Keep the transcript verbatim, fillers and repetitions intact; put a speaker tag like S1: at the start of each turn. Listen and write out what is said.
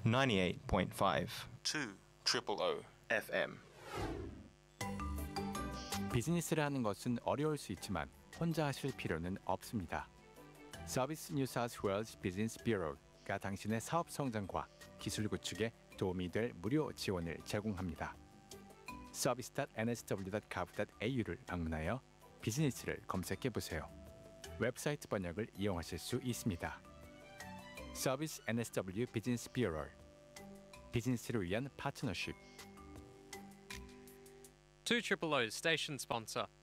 S1: ninety-eight point five
S2: two triple O
S1: 에프엠.
S3: 비즈니스를 하는 것은 어려울 수 있지만 혼자 하실 필요는 없습니다. 서비스 뉴 사우스 웨일즈 비즈니스 뷰로가 당신의 사업 성장과 기술 구축에 도움이 될 무료 지원을 제공합니다. 서비스 닷 엔 에스 더블유 닷 가브 닷 에이유를 방문하여 비즈니스를 검색해 보세요. 웹사이트 번역을 이용하실 수 있습니다. 서비스 엔 에스 더블유 비즈니스 뷰로, 비즈니스를 위한 파트너십.
S4: two O's station sponsor.